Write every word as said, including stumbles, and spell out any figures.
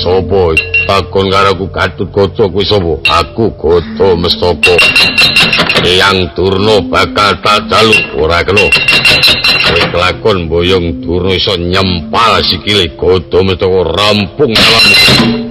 Sopo takon karo aku Gatut Kaca kuwi sapa? Aku Gata Mestaka. Eyang Durna bakal tak jalu ora kena. Kowe kelakon boyong Durna iso nyempal sikile Gata Mestaka rampung awakmu.